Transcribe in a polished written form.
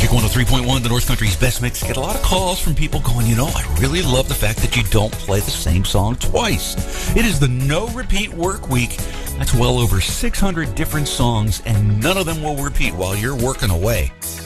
Magic 103.1, the North Country's best mix. Get a lot of calls from people going, I really love the fact that you don't play the same song twice. It is the No Repeat Work Week. That's well over 600 different songs, and none of them will repeat while you're working away.